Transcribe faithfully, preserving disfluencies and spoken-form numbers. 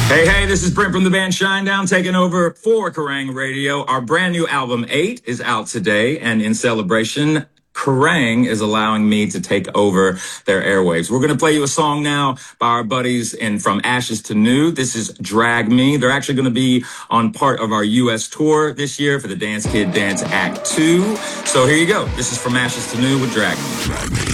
Hey, hey, this is Brent from the band Shinedown taking over for Kerrang! Radio. Our brand new album, eight, is out today, and in celebration, Kerrang! Is allowing me to take over their airwaves. We're going to play you a song now by our buddies in From Ashes to New. This is Drag Me. They're actually going to be on part of our U S tour this year for the Dance Kid Dance Act two. So here you go. This is From Ashes to New with Drag Me. Drag Me.